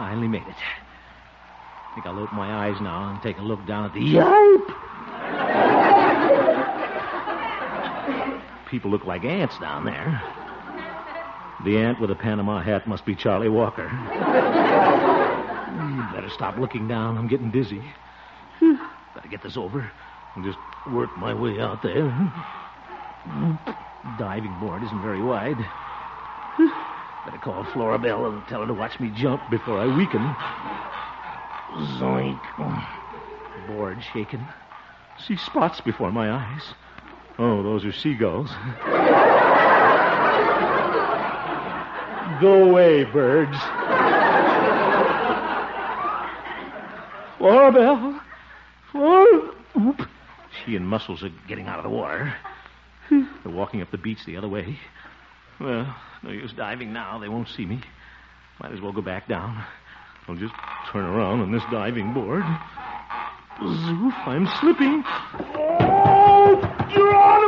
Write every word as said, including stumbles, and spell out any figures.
finally made it. I think I'll open my eyes now and take a look down at the... Yipe! People look like ants down there. The ant with a Panama hat must be Charlie Walker. You better stop looking down. I'm getting dizzy. Better get this over and just work my way out there. Diving board isn't very wide. Better call Flora Bell and tell her to watch me jump before I weaken. Zoink. Board shaking. See spots before my eyes. Oh, those are seagulls. Go away, birds. Flora Bell. Flora... Oop. She and Muscles are getting out of the water. They're walking up the beach the other way. Well, no use diving now. They won't see me. Might as well go back down. I'll just turn around on this diving board. Zoof, I'm slipping.